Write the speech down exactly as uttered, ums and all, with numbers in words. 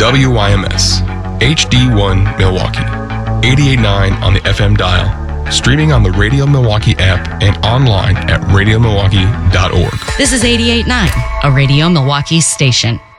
W Y M S, H D one Milwaukee, eighty-eight point nine on the F M dial, streaming on the Radio Milwaukee app and online at radio milwaukee dot org. This is eighty-eight point nine, a Radio Milwaukee station.